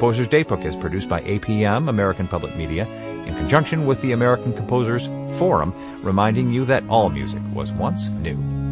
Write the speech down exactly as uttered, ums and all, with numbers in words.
Composer's Daybook is produced by A P M, American Public Media, in conjunction with the American Composers Forum, reminding you that all music was once new.